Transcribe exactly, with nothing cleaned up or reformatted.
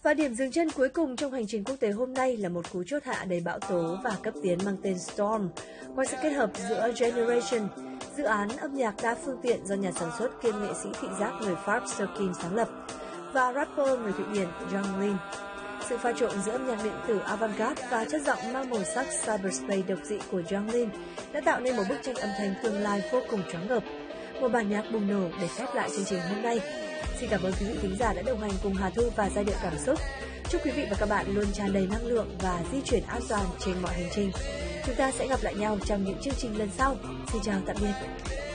Và điểm dừng chân cuối cùng trong hành trình quốc tế hôm nay là một cú chốt hạ đầy bão tố và cấp tiến mang tên Storm, qua sự kết hợp giữa Generation, dự án âm nhạc đa phương tiện do nhà sản xuất kiêm nghệ sĩ thị giác người Pháp Sirkin sáng lập, và rapper người Thụy Điển Jonglin. Sự pha trộn giữa âm nhạc điện tử avant-garde và chất giọng mang màu sắc cyberspace độc dị của Jonglin đã tạo nên một bức tranh âm thanh tương lai vô cùng choáng ngợp, một bản nhạc bùng nổ để khép lại chương trình hôm nay. Xin cảm ơn quý vị thính giả đã đồng hành cùng Hà Thu và Giai điệu cảm xúc. Chúc quý vị và các bạn luôn tràn đầy năng lượng và di chuyển an toàn trên mọi hành trình. Chúng ta sẽ gặp lại nhau trong những chương trình lần sau. Xin chào tạm biệt.